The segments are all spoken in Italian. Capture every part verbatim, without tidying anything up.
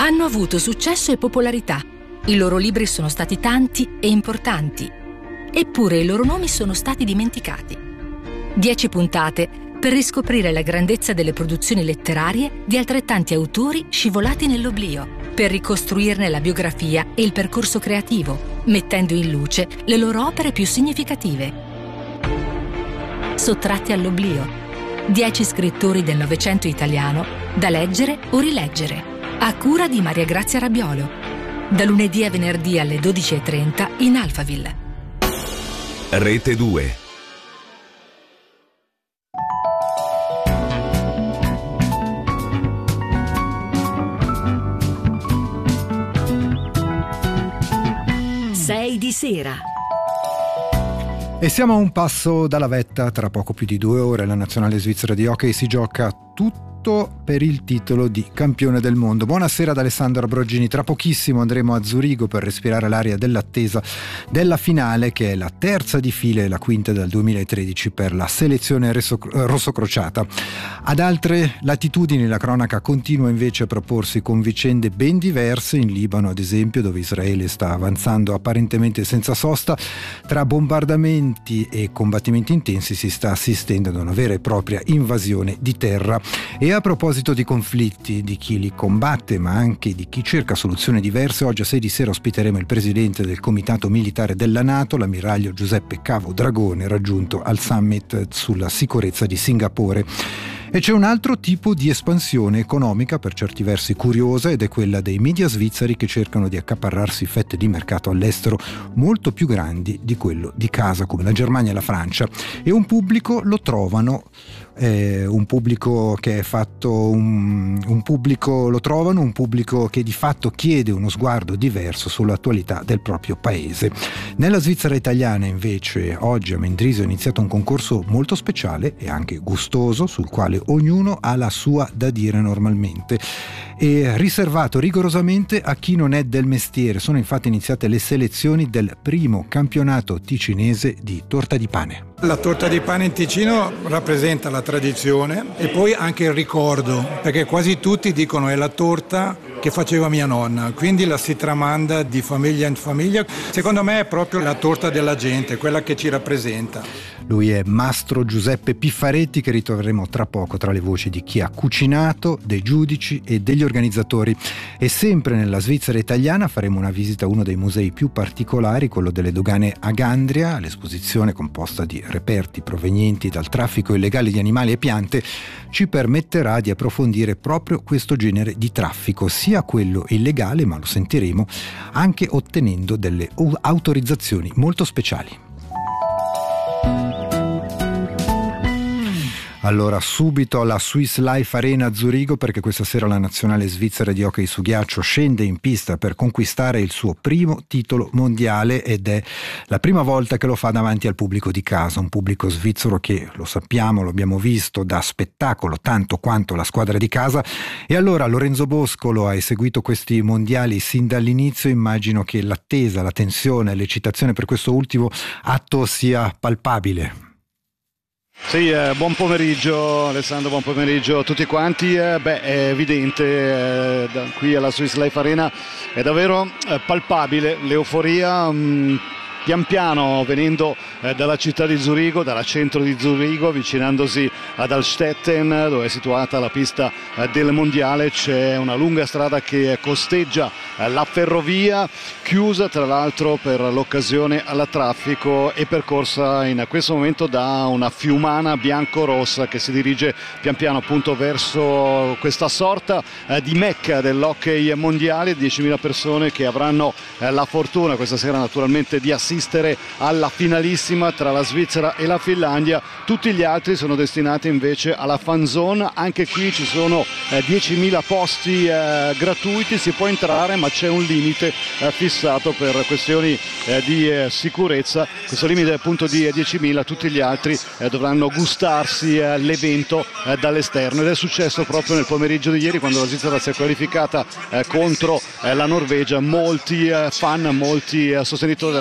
Hanno avuto successo e popolarità. I loro libri sono stati tanti e importanti. Eppure i loro nomi sono stati dimenticati. Dieci puntate per riscoprire la grandezza delle produzioni letterarie di altrettanti autori scivolati nell'oblio, per ricostruirne la biografia e il percorso creativo, mettendo in luce le loro opere più significative. Sottratti all'oblio. Dieci scrittori del Novecento italiano da leggere o rileggere. A cura di Maria Grazia Rabiolo. Da lunedì a venerdì alle dodici e trenta in Alphaville. Rete due. sei di sera. E siamo a un passo dalla vetta. Tra poco più di due ore la nazionale svizzera di hockey si gioca tutto per il titolo di campione del mondo. Buonasera ad Alessandro Abrogini. Tra pochissimo andremo a Zurigo per respirare l'aria dell'attesa della finale, che è la terza di fila e la quinta dal duemilatredici per la selezione rossocrociata. Ad altre latitudini la cronaca continua invece a proporsi con vicende ben diverse. In Libano, ad esempio, dove Israele sta avanzando apparentemente senza sosta, tra bombardamenti e combattimenti intensi si sta assistendo ad una vera e propria invasione di terra. E a proposito di conflitti, di chi li combatte ma anche di chi cerca soluzioni diverse, oggi a sei di sera ospiteremo il presidente del comitato militare della NATO, l'ammiraglio Giuseppe Cavo Dragone, raggiunto al summit sulla sicurezza di Singapore. E c'è un altro tipo di espansione economica, per certi versi curiosa, ed è quella dei media svizzeri che cercano di accaparrarsi fette di mercato all'estero molto più grandi di quello di casa, come la Germania e la Francia. E un pubblico lo trovano, eh, un pubblico che è fatto, un, un pubblico lo trovano, un pubblico che di fatto chiede uno sguardo diverso sull'attualità del proprio paese. Nella Svizzera italiana, invece, oggi a Mendrisio è iniziato un concorso molto speciale e anche gustoso, sul quale ognuno ha la sua da dire normalmente, e riservato rigorosamente a chi non è del mestiere. Sono infatti iniziate le selezioni del primo campionato ticinese di torta di pane. La torta di pane in Ticino rappresenta la tradizione e poi anche il ricordo, perché quasi tutti dicono è la torta che faceva mia nonna, quindi la si tramanda di famiglia in famiglia. Secondo me è proprio la torta della gente, quella che ci rappresenta. Lui è Mastro Giuseppe Piffaretti, che ritroveremo tra poco tra le voci di chi ha cucinato, dei giudici e degli organizzatori. E sempre nella Svizzera italiana faremo una visita a uno dei musei più particolari, quello delle dogane a Gandria. L'esposizione, composta di reperti provenienti dal traffico illegale di animali e piante, ci permetterà di approfondire proprio questo genere di traffico, sia quello illegale, ma lo sentiremo, anche ottenendo delle autorizzazioni molto speciali. Allora, subito alla Swiss Life Arena a Zurigo, perché questa sera la nazionale svizzera di hockey su ghiaccio scende in pista per conquistare il suo primo titolo mondiale, ed è la prima volta che lo fa davanti al pubblico di casa, un pubblico svizzero che, lo sappiamo, lo abbiamo visto, dà spettacolo tanto quanto la squadra di casa. E allora Lorenzo Boscolo ha eseguito questi mondiali sin dall'inizio. Immagino che l'attesa, la tensione, l'eccitazione per questo ultimo atto sia palpabile. Sì, eh, buon pomeriggio Alessandro, buon pomeriggio a tutti quanti. Eh, beh, è evidente, eh, da qui alla Swiss Life Arena è davvero eh, palpabile l'euforia. Mh, pian piano venendo eh, dalla città di Zurigo, dal centro di Zurigo, avvicinandosi ad Altstetten, dove è situata la pista eh, del mondiale. C'è una lunga strada che costeggia eh, la ferrovia, chiusa tra l'altro per l'occasione al traffico e percorsa in questo momento da una fiumana bianco-rossa che si dirige pian piano appunto verso questa sorta eh, di mecca dell'hockey mondiale. diecimila persone che avranno eh, la fortuna questa sera naturalmente di assistere alla finalissima tra la Svizzera e la Finlandia. Tutti gli altri sono destinati invece alla fan zone. Anche qui ci sono eh, diecimila posti eh, gratuiti, si può entrare ma c'è un limite eh, fissato per questioni eh, di eh, sicurezza. Questo limite è appunto di diecimila, tutti gli altri eh, dovranno gustarsi eh, l'evento eh, dall'esterno, ed è successo proprio nel pomeriggio di ieri, quando la Svizzera si è qualificata eh, contro eh, la Norvegia. Molti eh, fan, molti eh, sostenitori della nazionale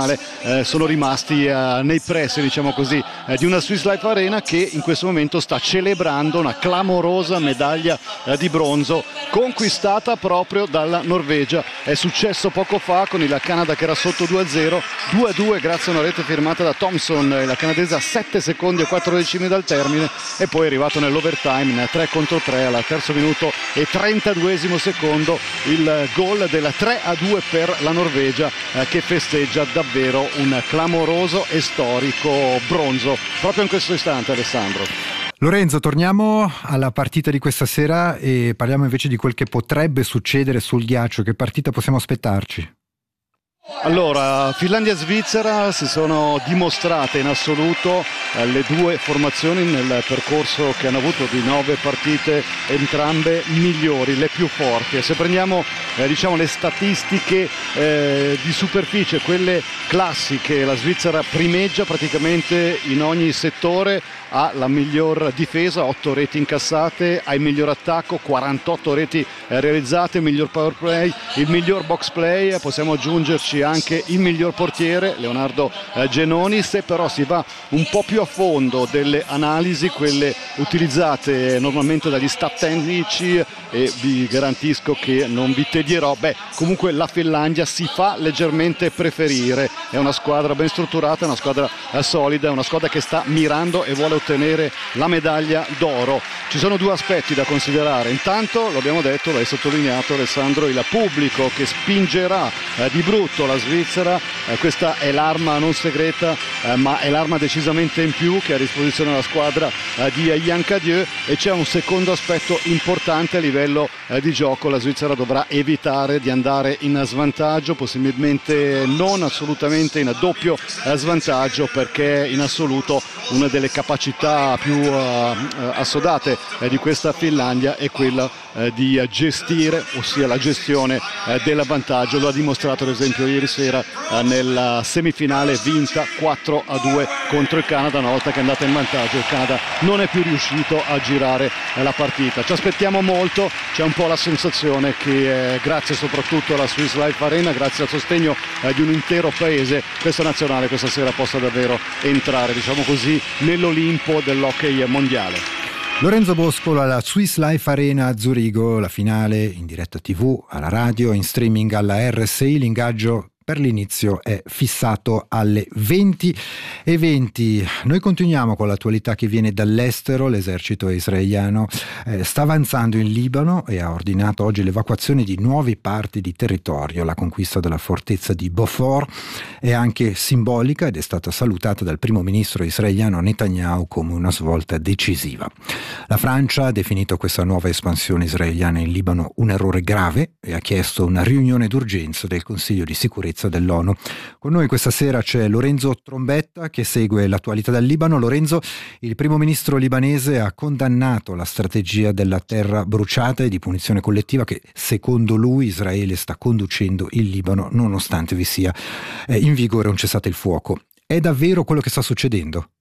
finale eh, sono rimasti eh, nei pressi, diciamo così, eh, di una Swiss Life Arena che in questo momento sta celebrando una clamorosa medaglia eh, di bronzo conquistata proprio dalla Norvegia. È successo poco fa con il Canada che era sotto due a zero, due a due grazie a una rete firmata da Thompson, la canadese a sette secondi e quattro decimi dal termine, e poi è arrivato nell'overtime in tre contro tre al terzo minuto e trentaduesimo secondo il gol del tre a due per la Norvegia eh, che festeggia davvero un clamoroso e storico bronzo proprio in questo istante. Alessandro. Lorenzo, torniamo alla partita di questa sera e parliamo invece di quel che potrebbe succedere sul ghiaccio. Che partita possiamo aspettarci? Allora, Finlandia e Svizzera si sono dimostrate in assoluto eh, le due formazioni nel percorso che hanno avuto di nove partite, entrambe migliori, le più forti. E se prendiamo eh, diciamo le statistiche eh, di superficie, quelle classiche, la Svizzera primeggia praticamente in ogni settore, ha la miglior difesa, otto reti incassate, ha il miglior attacco, quarantotto reti eh, realizzate, il miglior power play, il miglior box play, possiamo aggiungerci anche il miglior portiere Leonardo eh, Genoni. Se però si va un po' più a fondo delle analisi, quelle utilizzate normalmente dagli stat tecnici, e vi garantisco che non vi tedierò, beh comunque la Finlandia si fa leggermente preferire, è una squadra ben strutturata, è una squadra eh, solida, è una squadra che sta mirando e vuole ottenere la medaglia d'oro. Ci sono due aspetti da considerare: intanto, lo abbiamo detto, l'hai sottolineato Alessandro, il pubblico che spingerà eh, di brutto la Svizzera, eh, questa è l'arma non segreta eh, ma è l'arma decisamente in più che ha a disposizione la squadra eh, di Yann Cadieux. E c'è un secondo aspetto importante a livello eh, di gioco: la Svizzera dovrà evitare di andare in svantaggio, possibilmente non assolutamente in doppio eh, svantaggio, perché in assoluto una delle capacità più uh, assodate eh, di questa Finlandia è quella eh, di gestire, ossia la gestione eh, dell'avvantaggio. Lo ha dimostrato ad esempio ieri sera eh, nella semifinale vinta quattro a due contro il Canada. Una volta che è andata in vantaggio, il Canada non è più riuscito a girare eh, la partita. Ci aspettiamo molto, c'è un po' la sensazione che eh, grazie soprattutto alla Swiss Life Arena, grazie al sostegno eh, di un intero paese, questa nazionale questa sera possa davvero entrare, diciamo così, nell'Olimpo dell'hockey mondiale. Lorenzo Boscolo alla Swiss Life Arena a Zurigo, la finale in diretta tivù, alla radio, in streaming alla R S I. L'ingaggio per l'inizio è fissato alle venti e venti. Noi continuiamo con l'attualità che viene dall'estero. L'esercito israeliano eh, sta avanzando in Libano e ha ordinato oggi l'evacuazione di nuove parti di territorio. La conquista della fortezza di Beaufort è anche simbolica ed è stata salutata dal primo ministro israeliano Netanyahu come una svolta decisiva. La Francia ha definito questa nuova espansione israeliana in Libano un errore grave e ha chiesto una riunione d'urgenza del Consiglio di sicurezza dell'ONU. Con noi questa sera c'è Lorenzo Trombetta che segue l'attualità dal Libano. Lorenzo, il primo ministro libanese ha condannato la strategia della terra bruciata e di punizione collettiva che secondo lui Israele sta conducendo in Libano nonostante vi sia eh, in vigore un cessate il fuoco. È davvero quello che sta succedendo?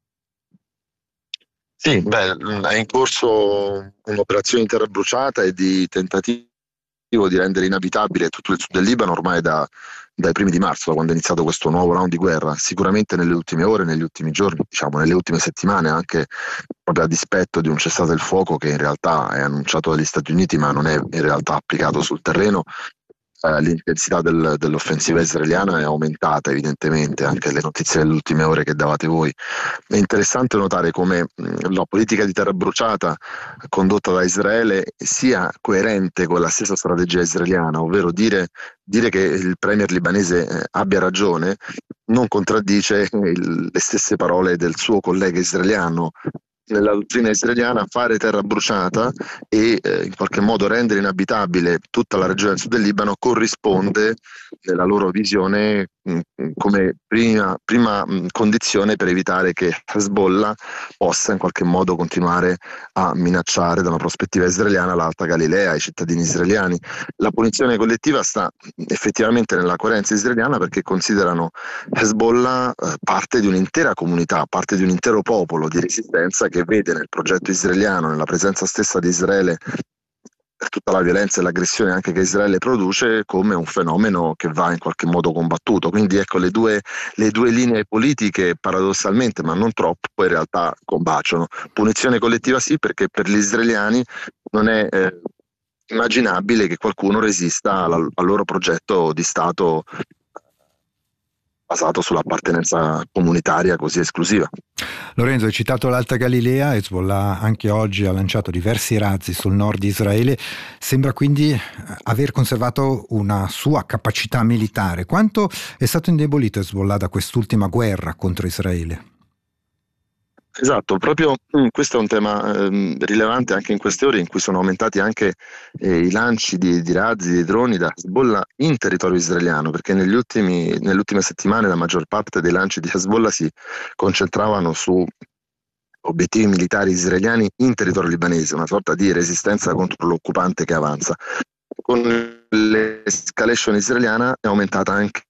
Sì, beh, è in corso un'operazione di terra bruciata e di tentativo di rendere inabitabile tutto il sud del Libano ormai da, dai primi di marzo, da quando è iniziato questo nuovo round di guerra. Sicuramente nelle ultime ore, negli ultimi giorni, diciamo nelle ultime settimane, anche proprio a dispetto di un cessate il fuoco che in realtà è annunciato dagli Stati Uniti ma non è in realtà applicato sul terreno. Eh, l'intensità del, dell'offensiva israeliana è aumentata evidentemente, anche le notizie delle ultime ore che davate voi. È interessante notare come mh, la politica di terra bruciata condotta da Israele sia coerente con la stessa strategia israeliana, ovvero dire, dire che il premier libanese eh, abbia ragione non contraddice il, le stesse parole del suo collega israeliano. Nella dottrina israeliana fare terra bruciata e eh, in qualche modo rendere inabitabile tutta la regione del sud del Libano corrisponde nella loro visione mh, come prima, prima mh, condizione per evitare che Hezbollah possa in qualche modo continuare a minacciare da una prospettiva israeliana l'Alta Galilea, i cittadini israeliani. La punizione collettiva sta effettivamente nella coerenza israeliana perché considerano Hezbollah eh, parte di un'intera comunità, parte di un intero popolo di resistenza che vede nel progetto israeliano, nella presenza stessa di Israele tutta la violenza e l'aggressione anche che Israele produce come un fenomeno che va in qualche modo combattuto. Quindi ecco, le due, le due linee politiche paradossalmente, ma non troppo, in realtà combaciano. Punizione collettiva sì, perché per gli israeliani non è eh, immaginabile che qualcuno resista al, al loro progetto di Stato basato sull'appartenenza comunitaria così esclusiva. Lorenzo, hai citato l'Alta Galilea. Hezbollah anche oggi ha lanciato diversi razzi sul nord di Israele, sembra quindi aver conservato una sua capacità militare. Quanto è stato indebolito Hezbollah da quest'ultima guerra contro Israele? Esatto, proprio mh, questo è un tema eh, rilevante anche in queste ore in cui sono aumentati anche eh, i lanci di, di razzi, di droni da Hezbollah in territorio israeliano, perché negli ultimi, nelle ultime settimane la maggior parte dei lanci di Hezbollah si concentravano su obiettivi militari israeliani in territorio libanese, una sorta di resistenza contro l'occupante che avanza. Con l'escalation israeliana è aumentata anche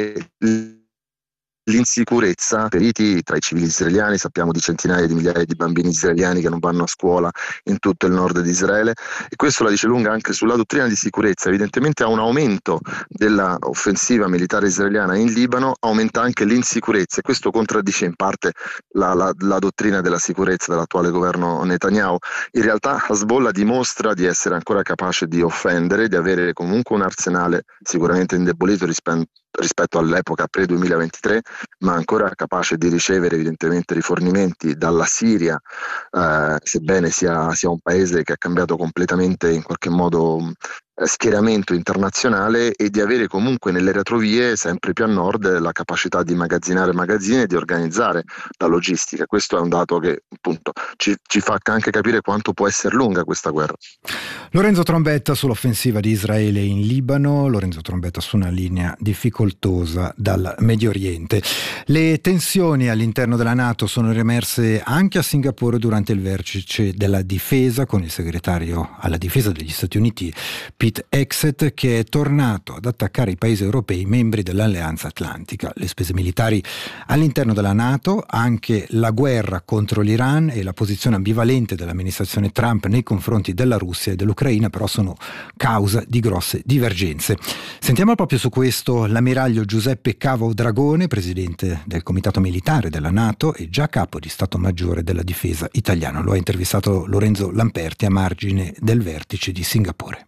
l'insicurezza, feriti tra i civili israeliani, sappiamo di centinaia di migliaia di bambini israeliani che non vanno a scuola in tutto il nord di Israele, e questo la dice lunga anche sulla dottrina di sicurezza. Evidentemente a un aumento della offensiva militare israeliana in Libano aumenta anche l'insicurezza, e questo contraddice in parte la, la, la dottrina della sicurezza dell'attuale governo Netanyahu. In realtà Hezbollah dimostra di essere ancora capace di offendere, di avere comunque un arsenale sicuramente indebolito rispetto rispetto all'epoca pre-duemilaventitré, ma ancora capace di ricevere evidentemente rifornimenti dalla Siria, eh, sebbene sia, sia un paese che ha cambiato completamente in qualche modo schieramento internazionale, e di avere comunque nelle retrovie sempre più a nord la capacità di magazzinare magazzini e di organizzare la logistica. Questo è un dato che appunto ci, ci fa anche capire quanto può essere lunga questa guerra. Lorenzo Trombetta sull'offensiva di Israele in Libano. Lorenzo Trombetta su una linea difficoltosa dal Medio Oriente. Le tensioni all'interno della NATO sono riemerse anche a Singapore durante il vertice della difesa con il segretario alla difesa degli Stati Uniti Pete Hegseth, che è tornato ad attaccare i paesi europei membri dell'Alleanza Atlantica. Le spese militari all'interno della NATO, anche la guerra contro l'Iran e la posizione ambivalente dell'amministrazione Trump nei confronti della Russia e dell'Ucraina però sono causa di grosse divergenze. Sentiamo proprio su questo l'ammiraglio Giuseppe Cavo Dragone, presidente del Comitato Militare della NATO e già capo di Stato Maggiore della Difesa italiano. Lo ha intervistato Lorenzo Lamperti a margine del vertice di Singapore.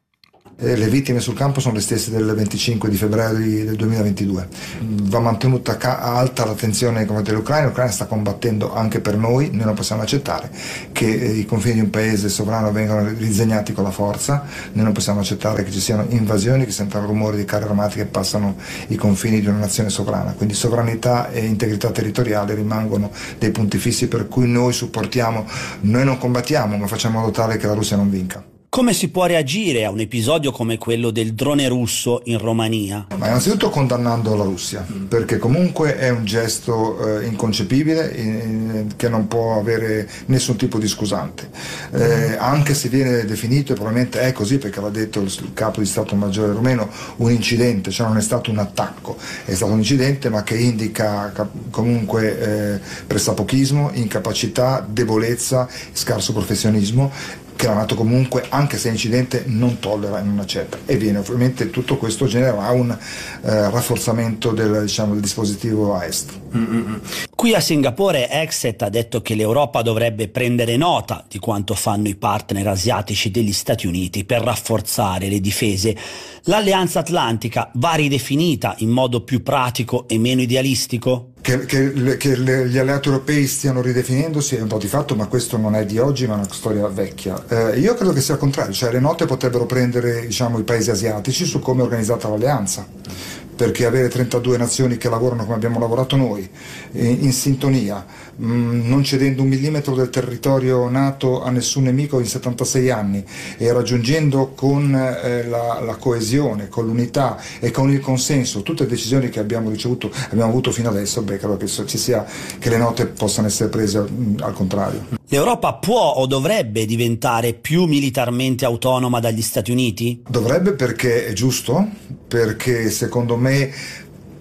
Le vittime sul campo sono le stesse del venticinque di febbraio del duemilaventidue. Va mantenuta ca- alta l'attenzione dell'Ucraina. L'Ucraina sta combattendo anche per noi. Noi non possiamo accettare che eh, i confini di un paese sovrano vengano ridisegnati con la forza. Noi non possiamo accettare che ci siano invasioni, che sentano rumori di carri armati che passano i confini di una nazione sovrana. Quindi sovranità e integrità territoriale rimangono dei punti fissi per cui noi supportiamo, noi non combattiamo, ma facciamo in modo tale che la Russia non vinca. Come si può reagire a un episodio come quello del drone russo in Romania? Ma innanzitutto condannando la Russia, perché comunque è un gesto eh, inconcepibile eh, che non può avere nessun tipo di scusante, eh, anche se viene definito, e probabilmente è così perché l'ha detto il, il capo di Stato Maggiore rumeno, un incidente, cioè non è stato un attacco, è stato un incidente ma che indica cap- comunque eh, pressapochismo, incapacità, debolezza, scarso professionismo, che la NATO comunque, anche se è incidente, non tollera e non accetta. E viene ovviamente tutto questo genererà un eh, rafforzamento del, diciamo, del dispositivo a est. Mm-hmm. Qui a Singapore Hegseth ha detto che l'Europa dovrebbe prendere nota di quanto fanno i partner asiatici degli Stati Uniti per rafforzare le difese. L'Alleanza Atlantica va ridefinita in modo più pratico e meno idealistico? Che, che, che le, gli alleati europei stiano ridefinendosi è un po' di fatto, ma questo non è di oggi, ma è una storia vecchia. Eh, io credo che sia il contrario, cioè le note potrebbero prendere, diciamo, i paesi asiatici su come è organizzata l'alleanza, perché avere trentadue nazioni che lavorano come abbiamo lavorato noi, in, in sintonia, mh, non cedendo un millimetro del territorio NATO a nessun nemico in settantasei anni, e raggiungendo con eh, la, la coesione, con l'unità e con il consenso tutte le decisioni che abbiamo ricevuto, abbiamo avuto fino adesso, beh, credo che ci sia, che le note possano essere prese mh, al contrario. L'Europa può o dovrebbe diventare più militarmente autonoma dagli Stati Uniti? Dovrebbe, perché è giusto, perché secondo me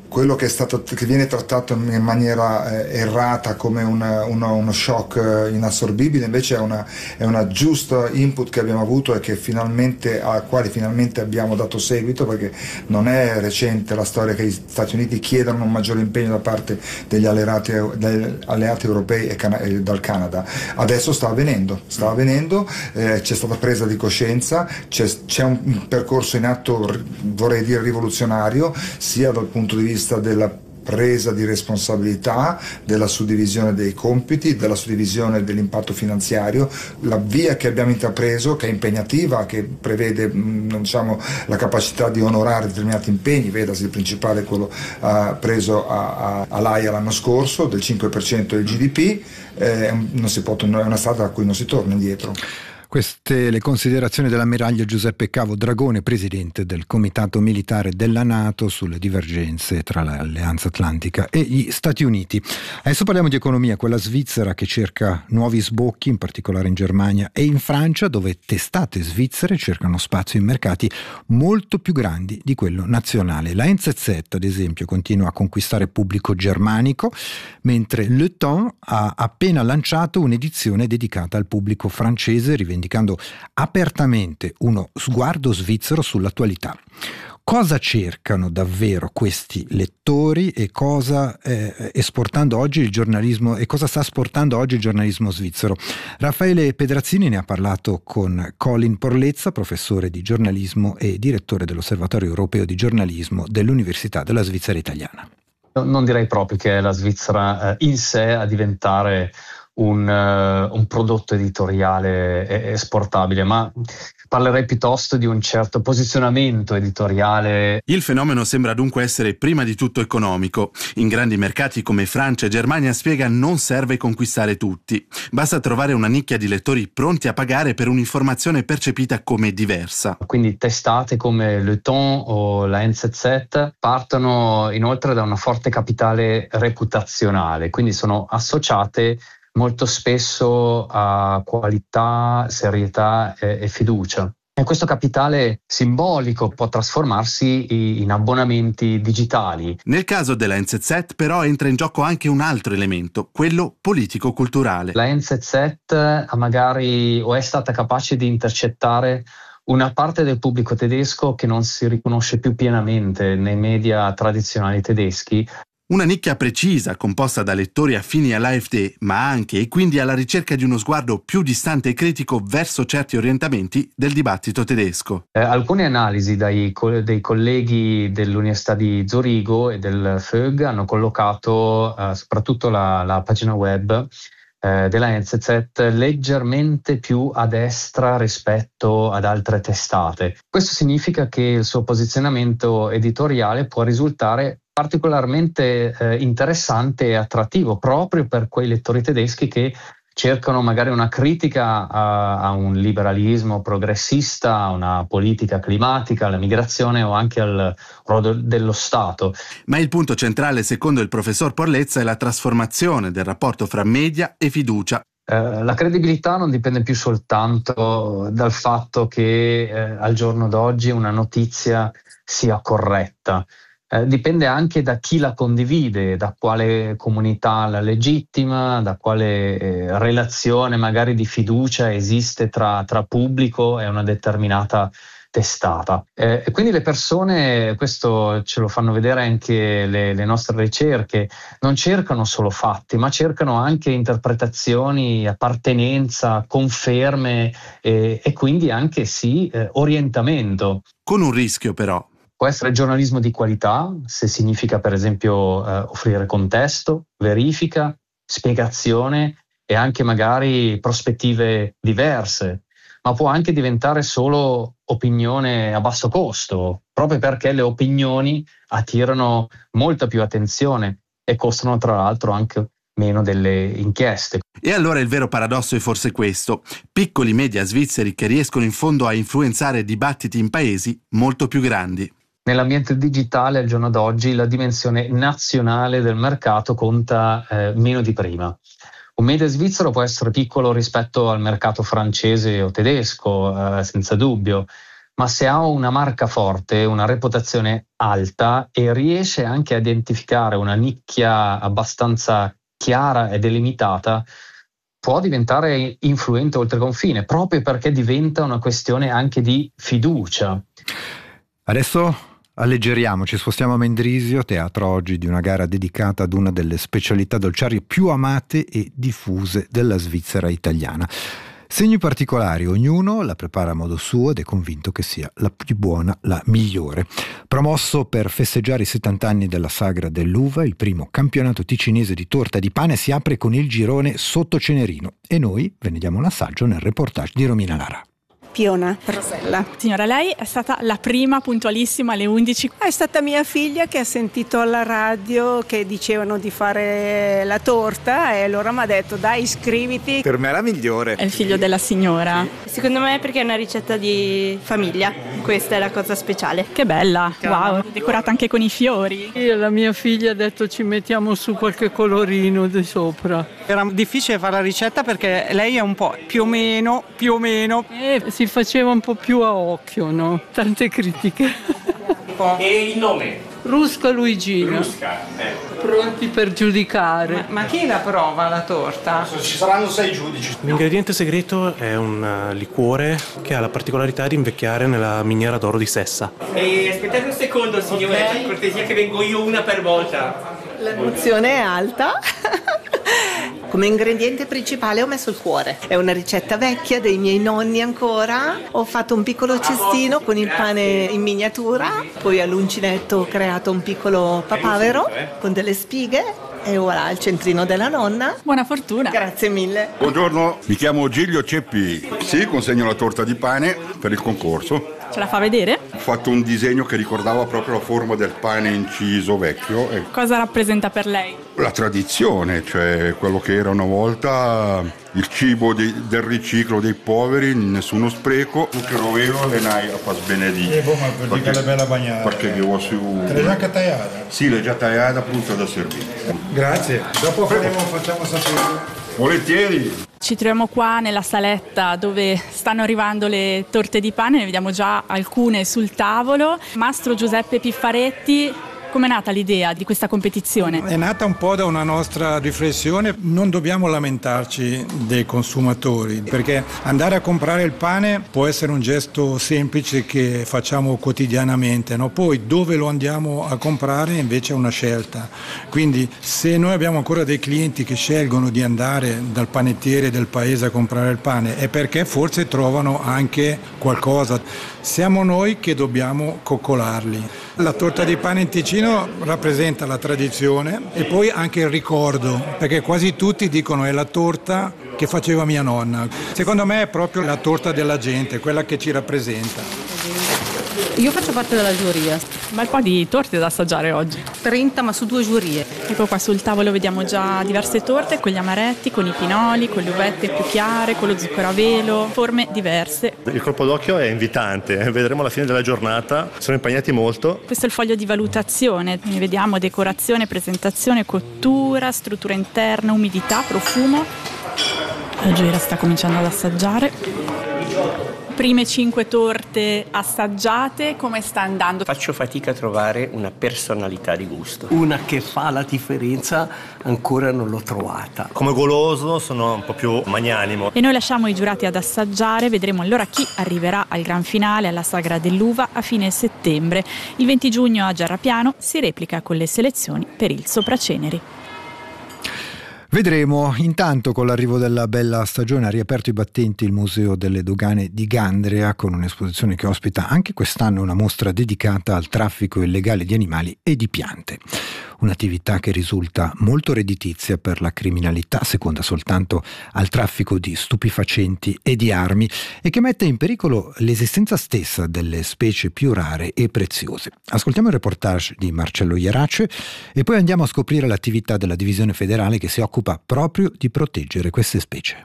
quello che, è stato, che viene trattato in maniera eh, errata come una, uno, uno shock eh, inassorbibile, invece è una, è una giusta input che abbiamo avuto e che finalmente, a quali finalmente abbiamo dato seguito, perché non è recente la storia che gli Stati Uniti chiedano un maggiore impegno da parte degli alleati, degli alleati europei e, cana- e dal Canada. Adesso sta avvenendo, sta avvenendo, eh, c'è stata presa di coscienza, c'è, c'è un percorso in atto, vorrei dire rivoluzionario, sia dal punto di vista della presa di responsabilità, della suddivisione dei compiti, della suddivisione dell'impatto finanziario. La via che abbiamo intrapreso, che è impegnativa, che prevede diciamo, la capacità di onorare determinati impegni, vedasi il principale quello uh, preso a, a, all'Aia l'anno scorso del cinque per cento del G D P, eh, non si può, è una strada a cui non si torna indietro. Queste le considerazioni dell'ammiraglio Giuseppe Cavo Dragone, presidente del Comitato Militare della NATO, sulle divergenze tra l'Alleanza Atlantica e gli Stati Uniti. Adesso parliamo di economia, quella svizzera che cerca nuovi sbocchi, in particolare in Germania e in Francia, dove testate svizzere cercano spazio in mercati molto più grandi di quello nazionale. La N Z Z, ad esempio, continua a conquistare pubblico germanico, mentre Le Temps ha appena lanciato un'edizione dedicata al pubblico francese, rivendicando apertamente uno sguardo svizzero sull'attualità. Cosa cercano davvero questi lettori e cosa eh, esportando oggi il giornalismo e cosa sta esportando oggi il giornalismo svizzero? Raffaele Pedrazzini ne ha parlato con Colin Porlezza, professore di giornalismo e direttore dell'Osservatorio Europeo di Giornalismo dell'Università della Svizzera Italiana. Non direi proprio che è la Svizzera eh, in sé a diventare Un, uh, un prodotto editoriale esportabile, ma parlerei piuttosto di un certo posizionamento editoriale. Il fenomeno sembra dunque essere prima di tutto economico. In grandi mercati come Francia e Germania, spiega, non serve conquistare tutti. Basta trovare una nicchia di lettori pronti a pagare per un'informazione percepita come diversa. Quindi testate come Le Temps o la N Z Z partono inoltre da una forte capitale reputazionale, quindi sono associate molto spesso a qualità, serietà e, e fiducia. E questo capitale simbolico può trasformarsi in abbonamenti digitali. Nel caso della N Z Z però entra in gioco anche un altro elemento, quello politico-culturale. La N Z Z ha magari o è stata capace di intercettare una parte del pubblico tedesco che non si riconosce più pienamente nei media tradizionali tedeschi. Una nicchia precisa, composta da lettori affini all'A F D, ma anche e quindi alla ricerca di uno sguardo più distante e critico verso certi orientamenti del dibattito tedesco. Eh, alcune analisi dai, dei colleghi dell'Università di Zurigo e del F Ö G hanno collocato eh, soprattutto la, la pagina web eh, della N Z Z leggermente più a destra rispetto ad altre testate. Questo significa che il suo posizionamento editoriale può risultare particolarmente eh, interessante e attrattivo proprio per quei lettori tedeschi che cercano magari una critica a, a un liberalismo progressista, a una politica climatica, alla migrazione o anche al ruolo dello Stato. Ma il punto centrale, secondo il professor Porlezza, è la trasformazione del rapporto fra media e fiducia. Eh, la credibilità non dipende più soltanto dal fatto che eh, al giorno d'oggi una notizia sia corretta. Eh, dipende anche da chi la condivide, da quale comunità la legittima, da quale eh, relazione magari di fiducia esiste tra, tra pubblico e una determinata testata. Eh, e quindi le persone, questo ce lo fanno vedere anche le, le nostre ricerche, non cercano solo fatti, ma cercano anche interpretazioni, appartenenza, conferme e, e quindi anche sì, eh, orientamento. Con un rischio però. Può essere giornalismo di qualità, se significa per esempio eh, offrire contesto, verifica, spiegazione e anche magari prospettive diverse, ma può anche diventare solo opinione a basso costo, proprio perché le opinioni attirano molta più attenzione e costano tra l'altro anche meno delle inchieste. E allora il vero paradosso è forse questo: piccoli media svizzeri che riescono in fondo a influenzare dibattiti in paesi molto più grandi. Nell'ambiente digitale al giorno d'oggi la dimensione nazionale del mercato conta eh, meno di prima. Un media svizzero può essere piccolo rispetto al mercato francese o tedesco, eh, senza dubbio, ma se ha una marca forte, una reputazione alta e riesce anche a identificare una nicchia abbastanza chiara e delimitata, può diventare influente oltre confine, proprio perché diventa una questione anche di fiducia. Adesso alleggeriamo, ci spostiamo a Mendrisio, teatro oggi di una gara dedicata ad una delle specialità dolciarie più amate e diffuse della Svizzera italiana. Segni particolari, ognuno la prepara a modo suo ed è convinto che sia la più buona, la migliore. Promosso per festeggiare i settanta anni della Sagra dell'Uva, il primo campionato ticinese di torta di pane si apre con il girone Sotto Cenerino e noi ve ne diamo un assaggio nel reportage di Romina Lara. Piona Rosella. Signora, lei è stata la prima puntualissima alle undici. È stata mia figlia che ha sentito alla radio che dicevano di fare la torta e allora mi ha detto dai iscriviti. Per me è la migliore. È il figlio della signora. Sì. Secondo me è perché è una ricetta di famiglia, questa è la cosa speciale. Che bella, wow, decorata anche con i fiori. Io, la mia figlia ha detto ci mettiamo su qualche colorino di sopra. Era difficile fare la ricetta perché lei è un po' più o meno, più o meno. Eh, si faceva un po' più a occhio, no? Tante critiche. E il nome? Rusca Luigina. Rusca, ecco. Pronti per giudicare. Ma, ma chi la prova la torta? Ci saranno sei giudici. L'ingrediente segreto è un liquore che ha la particolarità di invecchiare nella miniera d'oro di Sessa. E aspettate un secondo, signore, per cortesia che vengo io una per volta. L'emozione è alta. Come ingrediente principale ho messo il cuore. È una ricetta vecchia dei miei nonni ancora. Ho fatto un piccolo cestino con il pane in miniatura, poi all'uncinetto ho creato un piccolo papavero con delle spighe e voilà il centrino della nonna. Buona fortuna. Grazie mille. Buongiorno, mi chiamo Giglio Ceppi. Sì, consegno la torta di pane per il concorso. Ce la fa vedere? Ho fatto un disegno che ricordava proprio la forma del pane inciso vecchio. E cosa rappresenta per lei? La tradizione, cioè quello che era una volta il cibo di, del riciclo dei poveri, nessuno spreco. Che rovero le nai a fas benedì. E come per dire che è bella bagnata. Perché che ho su. L'hai già tagliata? Sì, l'hai già tagliata appunto da servire. Grazie. Dopo faremo, facciamo sapere. Volentieri. Ci troviamo qua nella saletta dove stanno arrivando le torte di pane, ne vediamo già alcune sul tavolo. Mastro Giuseppe Piffaretti, com'è nata l'idea di questa competizione? È nata un po' da una nostra riflessione, non dobbiamo lamentarci dei consumatori, perché andare a comprare il pane può essere un gesto semplice che facciamo quotidianamente, no? Poi dove lo andiamo a comprare invece è una scelta, quindi se noi abbiamo ancora dei clienti che scelgono di andare dal panettiere del paese a comprare il pane è perché forse trovano anche qualcosa, siamo noi che dobbiamo coccolarli. La torta di pane in Ticino rappresenta la tradizione e poi anche il ricordo, perché quasi tutti dicono è la torta che faceva mia nonna. Secondo me è proprio la torta della gente, quella che ci rappresenta. Io faccio parte della giuria. Un bel po' di torte da assaggiare oggi. trenta ma su due giurie. Ecco qua sul tavolo vediamo già diverse torte con gli amaretti, con i pinoli, con le uvette più chiare, con lo zucchero a velo, forme diverse. Il colpo d'occhio è invitante, vedremo alla fine della giornata, sono impegnati molto. Questo è il foglio di valutazione, ne vediamo decorazione, presentazione, cottura, struttura interna, umidità, profumo. La gioiera sta cominciando ad assaggiare. Prime cinque torte assaggiate, come sta andando? Faccio fatica a trovare una personalità di gusto. Una che fa la differenza ancora non l'ho trovata. Come goloso sono un po' più magnanimo. E noi lasciamo i giurati ad assaggiare, vedremo allora chi arriverà al gran finale alla Sagra dell'Uva a fine settembre. Il venti giugno a Gerrapiano si replica con le selezioni per il Sopraceneri. Vedremo. Intanto, con l'arrivo della bella stagione, ha riaperto i battenti il Museo delle Dogane di Gandria con un'esposizione che ospita anche quest'anno una mostra dedicata al traffico illegale di animali e di piante. Un'attività che risulta molto redditizia per la criminalità, seconda soltanto al traffico di stupefacenti e di armi, e che mette in pericolo l'esistenza stessa delle specie più rare e preziose. Ascoltiamo il reportage di Marcello Ierace e poi andiamo a scoprire l'attività della Divisione Federale che si occupa proprio di proteggere queste specie.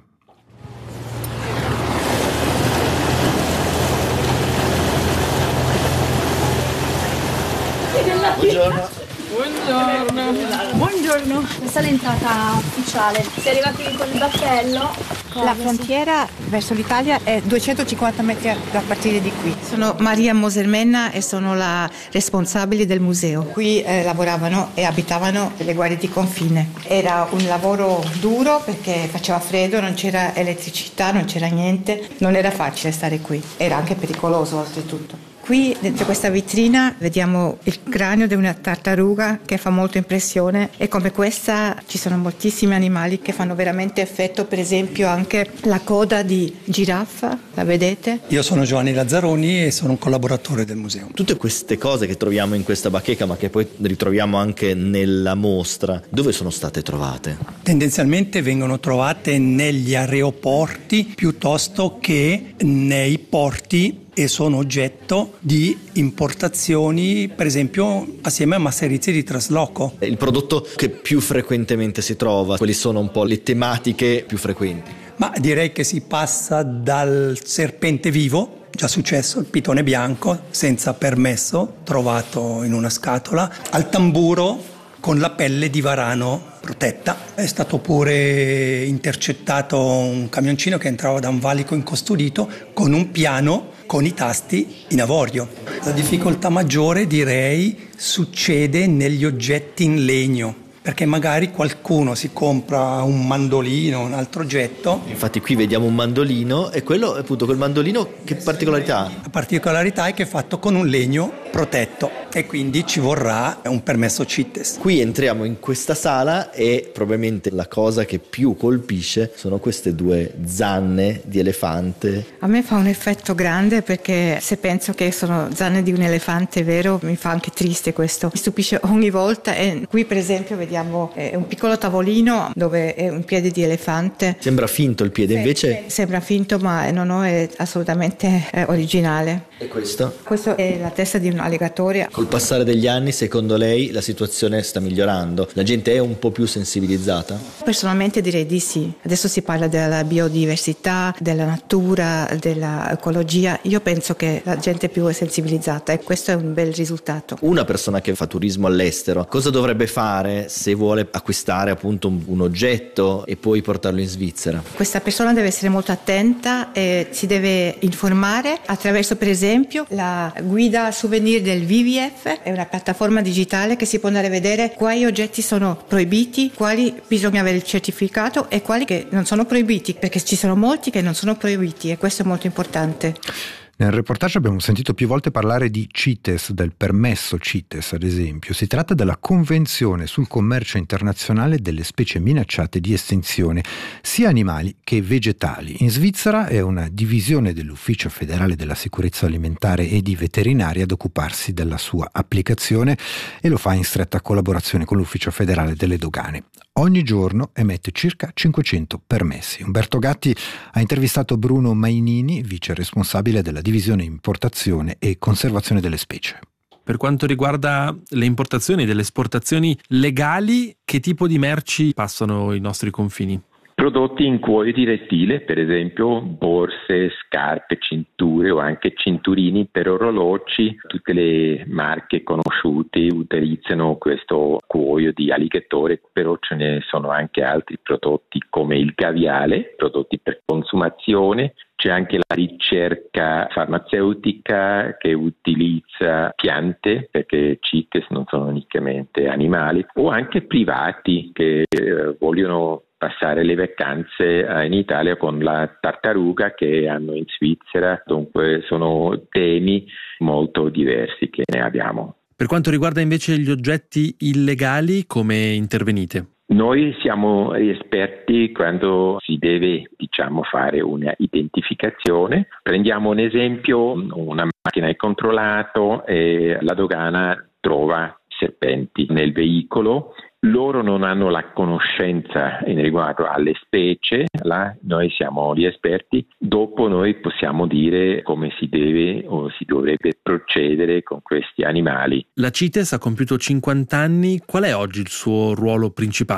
Buongiorno. Buongiorno. Buongiorno. Questa è l'entrata ufficiale. Si è arrivati con il battello. La frontiera verso l'Italia è duecentocinquanta metri da partire di qui. Sono Maria Moselmenna e sono la responsabile del museo. Qui eh, lavoravano e abitavano le guardie di confine. Era un lavoro duro perché faceva freddo, non c'era elettricità, non c'era niente. Non era facile stare qui. Era anche pericoloso oltretutto. Qui dentro questa vetrina vediamo il cranio di una tartaruga che fa molto impressione e come questa ci sono moltissimi animali che fanno veramente effetto, per esempio anche la coda di giraffa, la vedete? Io sono Giovanni Lazzaroni e sono un collaboratore del museo. Tutte queste cose che troviamo in questa bacheca ma che poi ritroviamo anche nella mostra, dove sono state trovate? Tendenzialmente vengono trovate negli aeroporti piuttosto che nei porti e sono oggetto di importazioni, per esempio assieme a masserizie di trasloco. Il prodotto che più frequentemente si trova, quali sono un po' le tematiche più frequenti? Ma direi che si passa dal serpente vivo, già successo, il pitone bianco senza permesso, trovato in una scatola, al tamburo con la pelle di varano protetta. È stato pure intercettato un camioncino che entrava da un valico incustodito con un piano con i tasti in avorio. La difficoltà maggiore, direi, succede negli oggetti in legno, perché magari qualcuno si compra un mandolino, un altro oggetto. Infatti qui vediamo un mandolino e quello, appunto, quel mandolino che particolarità ha? La particolarità è che è fatto con un legno protetto e quindi ci vorrà un permesso CITES. Qui entriamo in questa sala e probabilmente la cosa che più colpisce sono queste due zanne di elefante. A me fa un effetto grande perché se penso che sono zanne di un elefante vero mi fa anche triste questo. Mi stupisce ogni volta e qui per esempio vediamo eh, un piccolo tavolino dove è un piede di elefante. Sembra finto il piede, invece? Sembra finto ma no, no, è assolutamente eh, originale. E questo? Questo è la testa di un alligatore. Col passare degli anni, secondo lei, la situazione sta migliorando? La gente è un po' più sensibilizzata? Personalmente direi di sì. Adesso si parla della biodiversità, della natura, dell'ecologia. Io penso che la gente è più sensibilizzata e questo è un bel risultato. Una persona che fa turismo all'estero, cosa dovrebbe fare se vuole acquistare appunto un, un oggetto e poi portarlo in Svizzera? Questa persona deve essere molto attenta e si deve informare attraverso per esempio la guida souvenir del V V F, è una piattaforma digitale che si può andare a vedere quali oggetti sono proibiti, quali bisogna avere il certificato e quali che non sono proibiti, perché ci sono molti che non sono proibiti e questo è molto importante. Nel reportage abbiamo sentito più volte parlare di CITES, del permesso CITES ad esempio. Si tratta della Convenzione sul commercio internazionale delle specie minacciate di estinzione, sia animali che vegetali. In Svizzera è una divisione dell'Ufficio federale della sicurezza alimentare e di veterinaria ad occuparsi della sua applicazione e lo fa in stretta collaborazione con l'Ufficio federale delle dogane. Ogni giorno emette circa cinquecento permessi. Umberto Gatti ha intervistato Bruno Mainini, vice responsabile della divisione importazione e conservazione delle specie. Per quanto riguarda le importazioni e delle esportazioni legali, che tipo di merci passano i nostri confini? Prodotti in cuoio di rettile, per esempio borse, scarpe, cinture o anche cinturini per orologi. Tutte le marche conosciute utilizzano questo cuoio di alligatore, però ce ne sono anche altri prodotti come il caviale, prodotti per consumazione. C'è anche la ricerca farmaceutica che utilizza piante, perché CITES non sono unicamente animali, o anche privati che eh, vogliono passare le vacanze in Italia con la tartaruga che hanno in Svizzera. Dunque sono temi molto diversi che ne abbiamo. Per quanto riguarda invece gli oggetti illegali, come intervenite? Noi siamo esperti quando si deve, diciamo, fare una identificazione. Prendiamo un esempio, una macchina è controllata e la dogana trova serpenti nel veicolo. Loro non hanno la conoscenza in riguardo alle specie, là noi siamo gli esperti, dopo noi possiamo dire come si deve o si dovrebbe procedere con questi animali. La CITES ha compiuto cinquanta anni, qual è oggi il suo ruolo principale?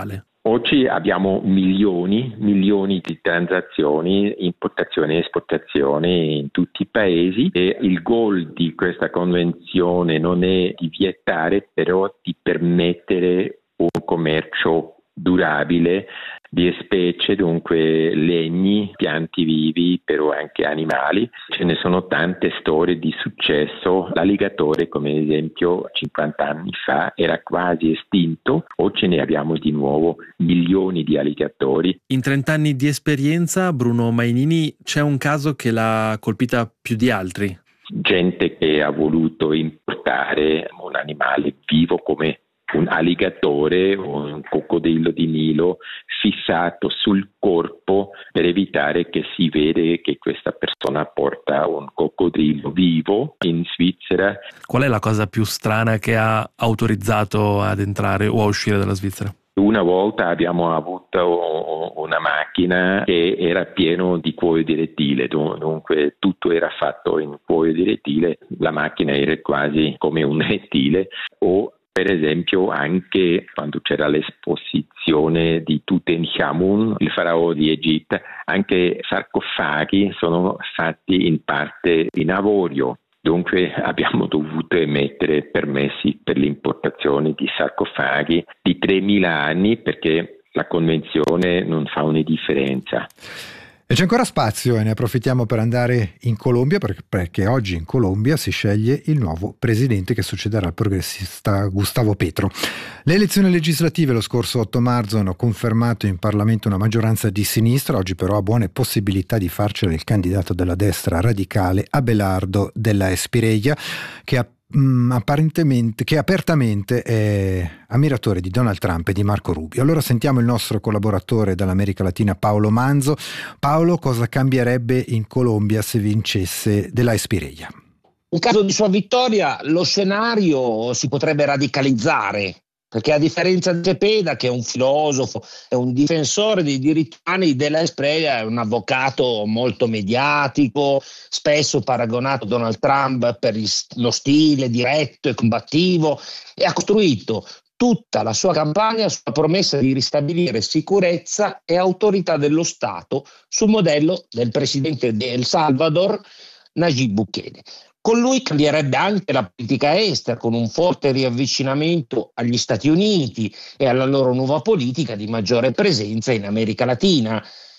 Oggi abbiamo milioni, milioni di transazioni, importazione e esportazione in tutti i paesi e il goal di questa convenzione non è di vietare, però di permettere un commercio durabile di specie, dunque legni, pianti vivi, però anche animali. Ce ne sono tante storie di successo. L'alligatore, come esempio, cinquanta anni fa era quasi estinto, oggi ne abbiamo di nuovo milioni di alligatori. In trent'anni di esperienza, Bruno Mainini, c'è un caso che l'ha colpita più di altri? Gente che ha voluto importare un animale vivo come un alligatore o un coccodrillo di Nilo fissato sul corpo per evitare che si vede che questa persona porta un coccodrillo vivo in Svizzera. Qual è la cosa più strana che ha autorizzato ad entrare o a uscire dalla Svizzera? Una volta abbiamo avuto una macchina che era pieno di cuoio di rettile, dunque tutto era fatto in cuoio di rettile, la macchina era quasi come un rettile. O per esempio anche quando c'era l'esposizione di Tutankhamun, il faraò di Egitto, anche sarcofagi sono fatti in parte in avorio. Dunque abbiamo dovuto emettere permessi per l'importazione di sarcofagi di tremila anni perché la convenzione non fa una differenza. E c'è ancora spazio e ne approfittiamo per andare in Colombia perché, perché oggi in Colombia si sceglie il nuovo presidente che succederà al progressista Gustavo Petro. Le elezioni legislative lo scorso otto marzo hanno confermato in Parlamento una maggioranza di sinistra, oggi però ha buone possibilità di farcela il candidato della destra radicale Abelardo della Espriella, che ha Mm, apparentemente che apertamente è ammiratore di Donald Trump e di Marco Rubio. Allora sentiamo il nostro collaboratore dall'America Latina Paolo Manzo. Paolo, cosa cambierebbe in Colombia se vincesse della Espriella? In caso di sua vittoria lo scenario si potrebbe radicalizzare, perché a differenza di Cepeda, che è un filosofo, è un difensore dei diritti umani, della Espriella è un avvocato molto mediatico, spesso paragonato a Donald Trump per lo stile diretto e combattivo, e ha costruito tutta la sua campagna sulla promessa di ristabilire sicurezza e autorità dello Stato sul modello del presidente di El Salvador, Nayib Bukele. Con lui cambierebbe anche la politica estera, con un forte riavvicinamento agli Stati Uniti e alla loro nuova politica di maggiore presenza in America Latina.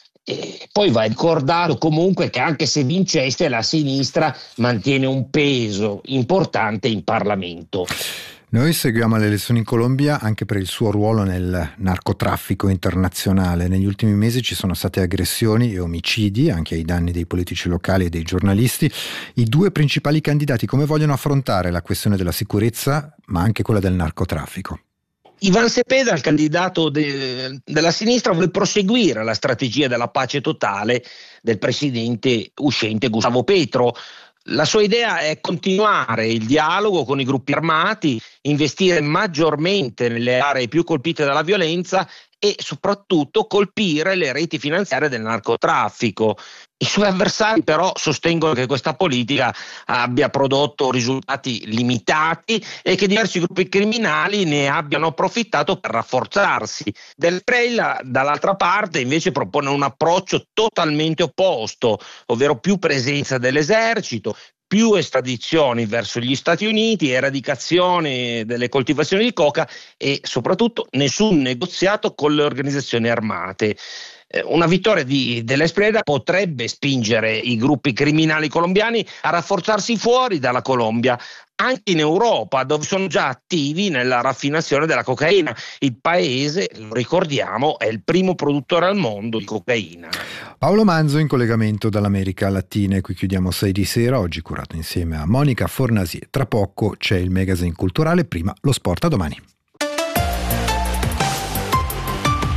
E poi va ricordato comunque che anche se vincesse la sinistra mantiene un peso importante in Parlamento. Noi seguiamo le elezioni in Colombia anche per il suo ruolo nel narcotraffico internazionale. Negli ultimi mesi ci sono state aggressioni e omicidi anche ai danni dei politici locali e dei giornalisti. I due principali candidati come vogliono affrontare la questione della sicurezza ma anche quella del narcotraffico? Iván Cepeda, il candidato de, della sinistra, vuole proseguire la strategia della pace totale del presidente uscente Gustavo Petro. La sua idea è continuare il dialogo con i gruppi armati, investire maggiormente nelle aree più colpite dalla violenza e soprattutto colpire le reti finanziarie del narcotraffico. I suoi avversari però sostengono che questa politica abbia prodotto risultati limitati e che diversi gruppi criminali ne abbiano approfittato per rafforzarsi. Del Espriella, dall'altra parte, invece propone un approccio totalmente opposto, ovvero più presenza dell'esercito, più estradizioni verso gli Stati Uniti, eradicazione delle coltivazioni di coca e soprattutto nessun negoziato con le organizzazioni armate. Una vittoria di, dell'Espriella potrebbe spingere i gruppi criminali colombiani a rafforzarsi fuori dalla Colombia, anche in Europa, dove sono già attivi nella raffinazione della cocaina. Il paese, lo ricordiamo, è il primo produttore al mondo di cocaina. Paolo Manzo in collegamento dall'America Latina, e qui chiudiamo sei di sera, oggi curato insieme a Monica Fornasier. Tra poco c'è il magazine culturale, prima lo sport. A domani.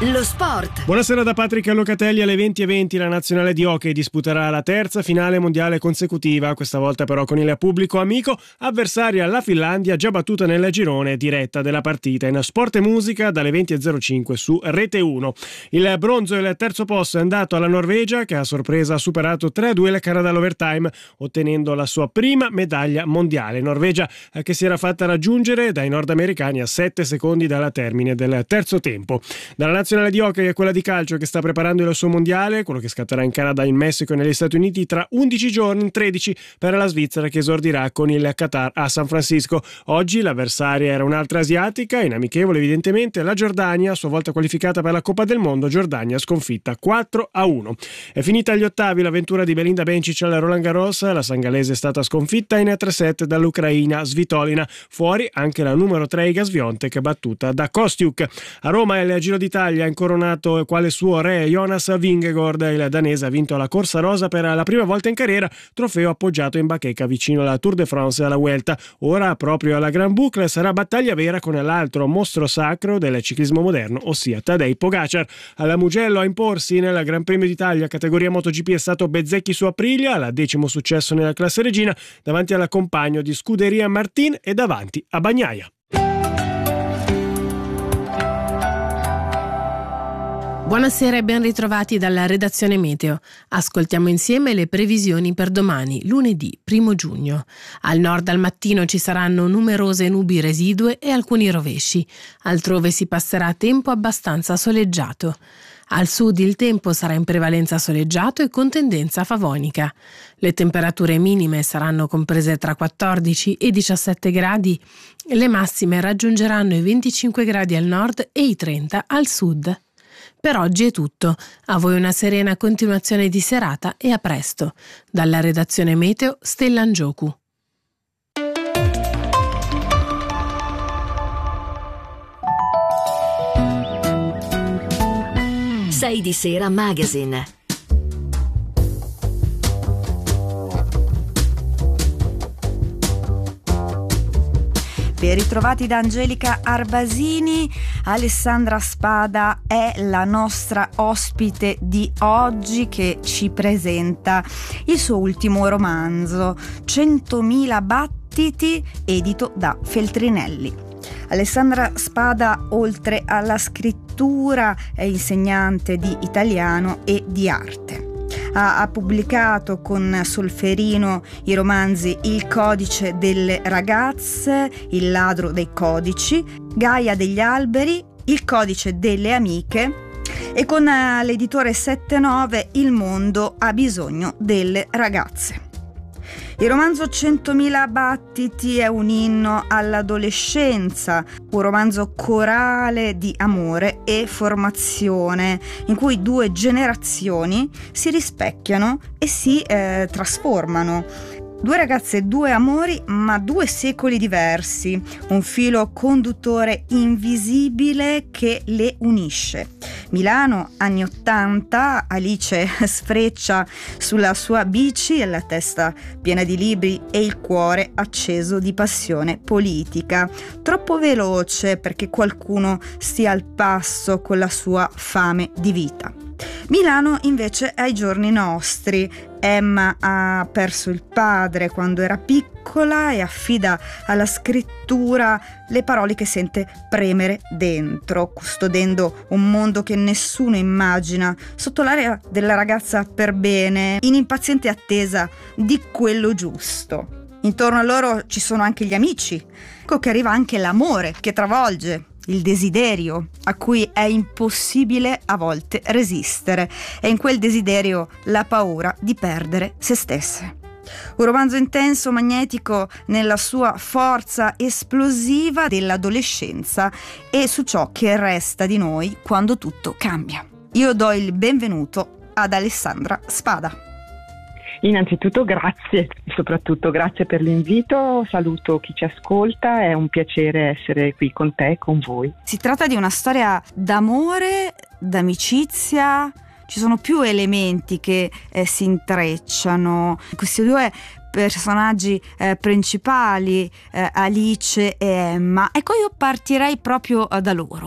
Lo sport. Buonasera da Patrick Locatelli. Alle venti e venti la nazionale di hockey disputerà la terza finale mondiale consecutiva, questa volta però con il pubblico amico, avversaria la Finlandia, già battuta nel girone, diretta della partita in Sport e Musica dalle venti e zero cinque su Rete uno. Il bronzo e il terzo posto è andato alla Norvegia, che a sorpresa ha superato tre a due il Canada all'overtime, ottenendo la sua prima medaglia mondiale. Norvegia che si era fatta raggiungere dai nordamericani a sette secondi dalla termine del terzo tempo. Dalla nazionale di hockey è quella di calcio che sta preparando il suo mondiale, quello che scatterà in Canada, in Messico e negli Stati Uniti tra undici giorni, tredici per la Svizzera che esordirà con il Qatar a San Francisco. Oggi l'avversaria era un'altra asiatica, in amichevole evidentemente la Giordania, a sua volta qualificata per la Coppa del Mondo. Giordania sconfitta quattro a uno. È finita agli ottavi l'avventura di Belinda Bencic al Roland Garros, la sangalese è stata sconfitta in tre set dall'ucraina Svitolina, fuori anche la numero tre Iga Swiatek battuta da Kostiuk. A Roma il Giro d'Italia incoronato quale suo re Jonas Vingegaard, il danese ha vinto la Corsa Rosa per la prima volta in carriera, trofeo appoggiato in bacheca vicino alla Tour de France e alla Vuelta. Ora proprio alla Grand Boucle sarà battaglia vera con l'altro mostro sacro del ciclismo moderno, ossia Tadej Pogacar. Alla Mugello a imporsi nel Gran Premio d'Italia categoria MotoGP è stato Bezzecchi su Aprilia, la decimo successo nella classe regina davanti al compagno di scuderia Martin e davanti a Bagnaia. Buonasera e ben ritrovati dalla redazione Meteo. Ascoltiamo insieme le previsioni per domani, lunedì primo giugno. Al nord al mattino ci saranno numerose nubi residue e alcuni rovesci. Altrove si passerà tempo abbastanza soleggiato. Al sud il tempo sarà in prevalenza soleggiato e con tendenza favonica. Le temperature minime saranno comprese tra quattordici e diciassette gradi. Le massime raggiungeranno i venticinque gradi al nord e i trenta al sud. Per oggi è tutto. A voi una serena continuazione di serata e a presto. Dalla redazione Meteo, Stella Angioku. sei di Sera Magazine. Ben ritrovati da Angelica Arbasini. Alessandra Spada è la nostra ospite di oggi, che ci presenta il suo ultimo romanzo, centomila battiti, edito da Feltrinelli. Alessandra Spada, oltre alla scrittura, è insegnante di italiano e di arte. Ha, ha pubblicato con Solferino i romanzi Il codice delle ragazze, Il ladro dei codici, Gaia degli alberi, Il codice delle amiche e con l'editore sette nove Il mondo ha bisogno delle ragazze. Il romanzo centomila battiti è un inno all'adolescenza, un romanzo corale di amore e formazione, in cui due generazioni si rispecchiano e si eh, trasformano. Due ragazze, due amori, ma due secoli diversi, un filo conduttore invisibile che le unisce. Milano, anni ottanta, Alice sfreccia sulla sua bici, la testa piena di libri e il cuore acceso di passione politica. Troppo veloce perché qualcuno stia al passo con la sua fame di vita. Milano invece è ai giorni nostri. Emma ha perso il padre quando era piccola e affida alla scrittura le parole che sente premere dentro, custodendo un mondo che nessuno immagina, sotto l'area della ragazza per bene, in impaziente attesa di quello giusto. Intorno a loro ci sono anche gli amici, ecco che arriva anche l'amore che travolge, il desiderio a cui è impossibile a volte resistere, e in quel desiderio la paura di perdere se stesse. Un romanzo intenso, magnetico nella sua forza esplosiva dell'adolescenza e su ciò che resta di noi quando tutto cambia. Io do il benvenuto ad Alessandra Spada. Innanzitutto grazie, soprattutto grazie per l'invito, saluto chi ci ascolta, è un piacere essere qui con te e con voi. Si tratta di una storia d'amore, d'amicizia, ci sono più elementi che eh, si intrecciano. Questi due personaggi eh, principali, eh, Alice e Emma. Ecco, io partirei proprio eh, da loro.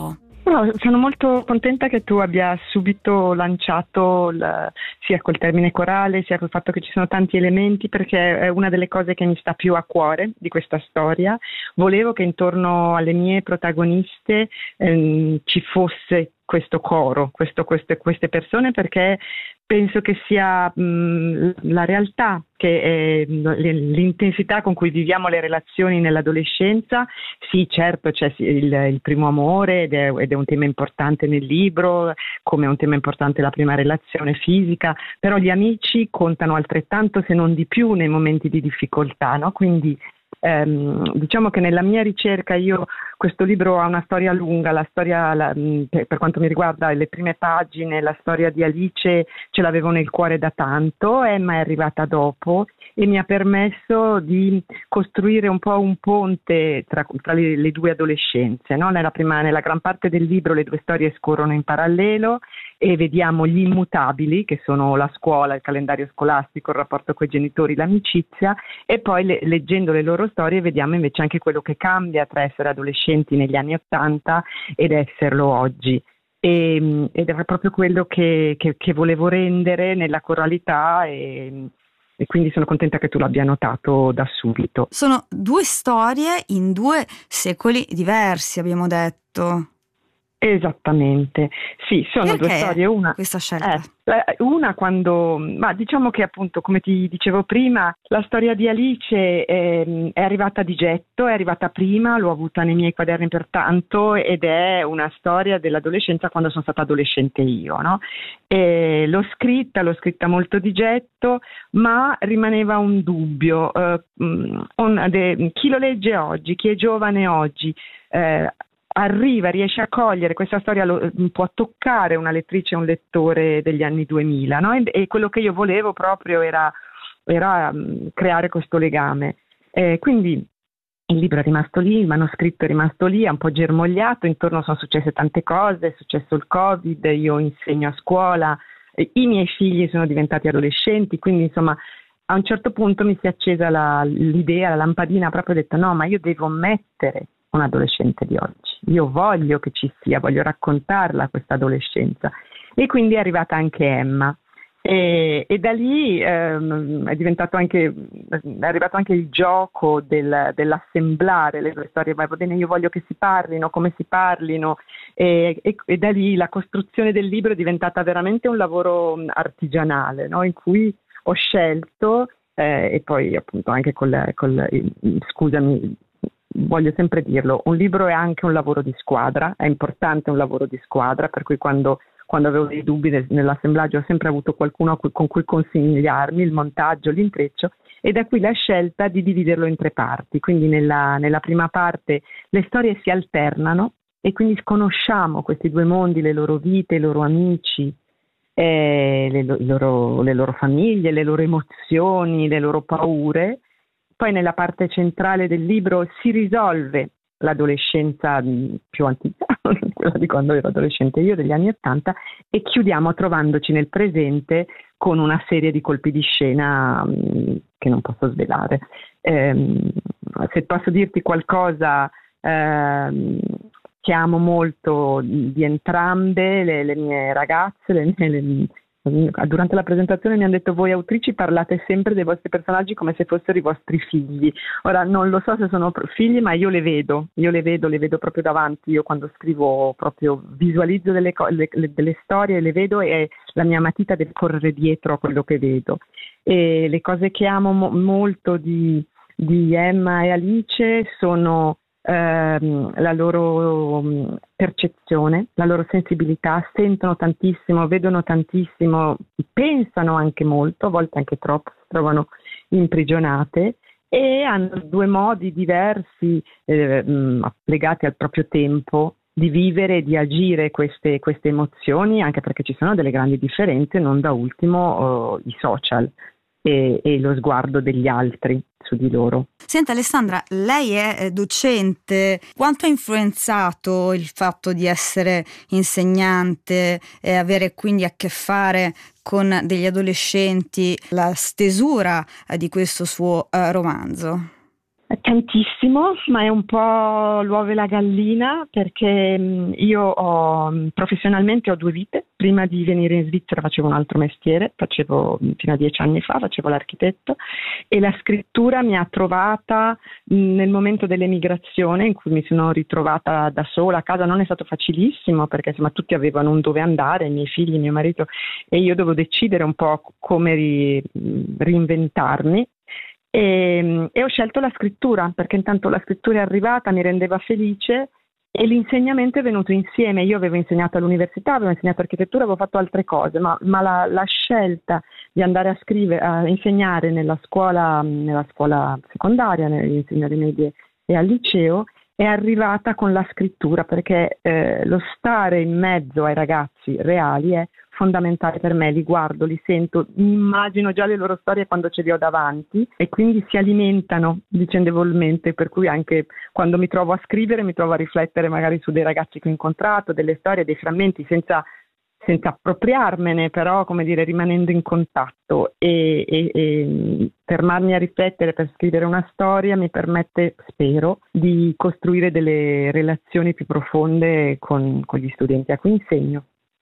No, sono molto contenta che tu abbia subito lanciato la, sia col termine corale sia col fatto che ci sono tanti elementi, perché è una delle cose che mi sta più a cuore di questa storia. Volevo che intorno alle mie protagoniste ehm, ci fosse questo coro, questo, queste, queste persone, perché penso che sia mh, la realtà, che è l'intensità con cui viviamo le relazioni nell'adolescenza. Sì, certo, c'è il, il primo amore ed è, ed è un tema importante nel libro, come è un tema importante la prima relazione fisica, però gli amici contano altrettanto, se non di più, nei momenti di difficoltà, no? Quindi ehm, diciamo che nella mia ricerca io questo libro ha una storia lunga, la storia la, per quanto mi riguarda le prime pagine, la storia di Alice ce l'avevo nel cuore da tanto, Emma è arrivata dopo e mi ha permesso di costruire un po' un ponte tra, tra le, le due adolescenze, no? Nella prima, nella gran parte del libro le due storie scorrono in parallelo e vediamo gli immutabili, che sono la scuola, il calendario scolastico, il rapporto con i genitori, l'amicizia, e poi le, leggendo le loro storie vediamo invece anche quello che cambia tra essere adolescenti negli anni Ottanta ed esserlo oggi. E, ed era proprio quello che, che, che volevo rendere nella coralità e, e quindi sono contenta che tu l'abbia notato da subito. Sono due storie in due secoli diversi, abbiamo detto. Esattamente, sì, sono Perché due storie. Una questa scelta? Eh, una quando, ma diciamo che appunto, come ti dicevo prima, la storia di Alice è, è arrivata di getto, è arrivata prima, l'ho avuta nei miei quaderni pertanto, ed è una storia dell'adolescenza quando sono stata adolescente io, no? E l'ho scritta, l'ho scritta molto di getto, ma rimaneva un dubbio, eh, un, de, chi lo legge oggi, chi è giovane oggi, eh, arriva, riesce a cogliere questa storia, lo, può toccare una lettrice e un lettore degli anni duemila, no? E, e quello che io volevo proprio era, era um, creare questo legame. Eh, quindi il libro è rimasto lì, il manoscritto è rimasto lì, è un po' germogliato, intorno sono successe tante cose, è successo il Covid, io insegno a scuola, i miei figli sono diventati adolescenti, quindi insomma a un certo punto mi si è accesa la, l'idea, la lampadina, proprio ho detto no, ma io devo mettere un adolescente di oggi, io voglio che ci sia, voglio raccontarla questa adolescenza, e quindi è arrivata anche Emma e, e da lì ehm, è diventato anche è arrivato anche il gioco del, dell'assemblare le due storie. Va bene, io voglio che si parlino, come si parlino, e, e, e da lì la costruzione del libro è diventata veramente un lavoro artigianale, no? In cui ho scelto eh, e poi appunto anche col, col scusami, voglio sempre dirlo, un libro è anche un lavoro di squadra, è importante un lavoro di squadra, per cui quando, quando avevo dei dubbi nel, nell'assemblaggio ho sempre avuto qualcuno cui, con cui consigliarmi, il montaggio, l'intreccio, e da qui la scelta di dividerlo in tre parti. Quindi nella, nella prima parte le storie si alternano e quindi conosciamo questi due mondi, le loro vite, i loro amici, eh, le, le, loro, le loro famiglie, le loro emozioni, le loro paure. Poi nella parte centrale del libro si risolve l'adolescenza più antica, quella di quando ero adolescente io, degli anni Ottanta, e chiudiamo trovandoci nel presente con una serie di colpi di scena mh, che non posso svelare. Eh, se posso dirti qualcosa eh, che amo molto di entrambe le, le mie ragazze, le, le, durante la presentazione mi hanno detto: voi autrici parlate sempre dei vostri personaggi come se fossero i vostri figli. Ora non lo so se sono figli, ma io le vedo, io le vedo, le vedo proprio davanti. Io quando scrivo proprio visualizzo delle, co- le, le, delle storie, le vedo e la mia matita deve correre dietro a quello che vedo. E le cose che amo mo- molto di, di Emma e Alice sono ehm, la loro um, percezione, la loro sensibilità, sentono tantissimo, vedono tantissimo, pensano anche molto, a volte anche troppo, si trovano imprigionate e hanno due modi diversi eh, mh, legati al proprio tempo di vivere e di agire queste, queste emozioni, anche perché ci sono delle grandi differenze, non da ultimo uh, i social e, e lo sguardo degli altri su di loro. Senta Alessandra, lei è docente, quanto ha influenzato il fatto di essere insegnante e avere quindi a che fare con degli adolescenti la stesura di questo suo uh, romanzo? Tantissimo, ma è un po' l'uovo e la gallina, perché io ho, professionalmente ho due vite. Prima di venire in Svizzera facevo un altro mestiere, facevo fino a dieci anni fa, facevo l'architetto, e la scrittura mi ha trovata nel momento dell'emigrazione, in cui mi sono ritrovata da sola a casa. Non è stato facilissimo, perché insomma tutti avevano un dove andare, i miei figli, mio marito, e io dovevo decidere un po' come ri, reinventarmi. E, e ho scelto la scrittura, perché intanto la scrittura è arrivata, mi rendeva felice, e l'insegnamento è venuto insieme. Io avevo insegnato all'università, avevo insegnato architettura, avevo fatto altre cose, ma, ma la, la scelta di andare a scrivere, a insegnare nella scuola, nella scuola secondaria, nelle insegnare medie e al liceo, è arrivata con la scrittura, perché eh, lo stare in mezzo ai ragazzi reali è fondamentale per me. Li guardo, li sento, mi immagino già le loro storie quando ce li ho davanti, e quindi si alimentano vicendevolmente, per cui anche quando mi trovo a scrivere mi trovo a riflettere magari su dei ragazzi che ho incontrato, delle storie, dei frammenti, senza, senza appropriarmene, però come dire, rimanendo in contatto, e, e, e fermarmi a riflettere per scrivere una storia mi permette, spero, di costruire delle relazioni più profonde con, con gli studenti a cui insegno.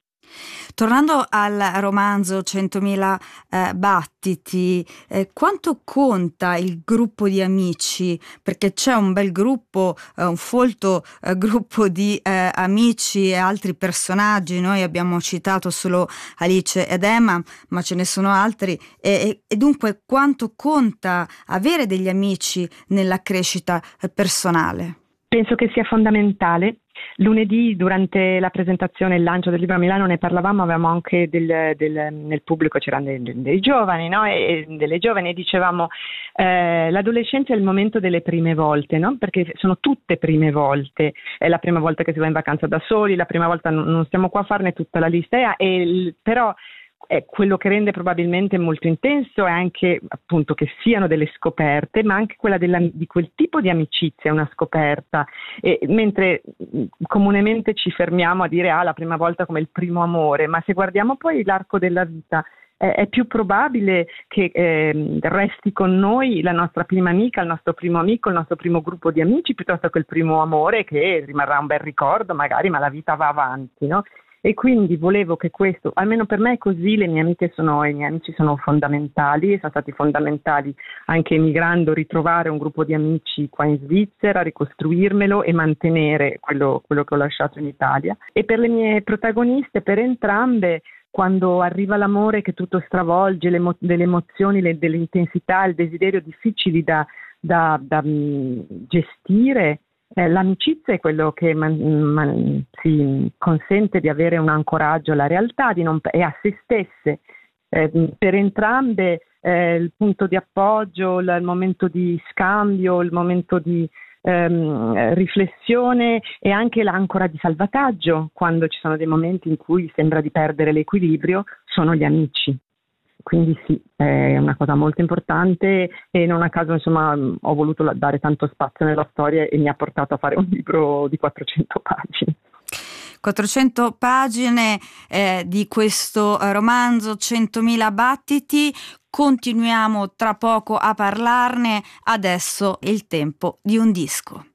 Tornando al romanzo centomila eh, battiti, eh, quanto conta il gruppo di amici? Perché c'è un bel gruppo, eh, un folto eh, gruppo di eh, amici e altri personaggi. Noi abbiamo citato solo Alice ed Emma, ma ce ne sono altri, e, e, e dunque quanto conta avere degli amici nella crescita eh, personale? Penso che sia fondamentale. Lunedì, durante la presentazione e il lancio del libro a Milano, ne parlavamo, avevamo anche del, del, nel pubblico c'erano dei, dei giovani, no? e, e delle giovani, e dicevamo eh, l'adolescenza è il momento delle prime volte, no? Perché sono tutte prime volte, è la prima volta che si va in vacanza da soli, la prima volta non, non stiamo qua a farne tutta la lista, e, e, però è quello che rende probabilmente molto intenso è anche appunto che siano delle scoperte, ma anche quella della, di quel tipo di amicizia è una scoperta, e, mentre comunemente ci fermiamo a dire ah la prima volta come il primo amore, ma se guardiamo poi l'arco della vita eh, è più probabile che eh, resti con noi la nostra prima amica, il nostro primo amico, il nostro primo gruppo di amici, piuttosto che il primo amore, che rimarrà un bel ricordo magari, ma la vita va avanti, no? E quindi volevo che questo, almeno per me è così, le mie amiche sono, i miei amici sono fondamentali, sono stati fondamentali anche emigrando, ritrovare un gruppo di amici qua in Svizzera, ricostruirmelo e mantenere quello, quello che ho lasciato in Italia. E per le mie protagoniste, per entrambe, quando arriva l'amore che tutto stravolge, le emo- delle emozioni, le, dell'intensità, il desiderio difficili da, da, da mh, gestire, Eh, l'amicizia è quello che man, man, si consente di avere un ancoraggio alla realtà di non, e a se stesse. Eh, per entrambe eh, il punto di appoggio, il, il momento di scambio, il momento di ehm, riflessione e anche l'ancora di salvataggio, quando ci sono dei momenti in cui sembra di perdere l'equilibrio, sono gli amici. Quindi sì, è una cosa molto importante, e non a caso insomma ho voluto dare tanto spazio nella storia e mi ha portato a fare un libro di quattrocento pagine. quattrocento pagine eh, di questo romanzo, centomila battiti. Continuiamo tra poco a parlarne, adesso è il tempo di un disco.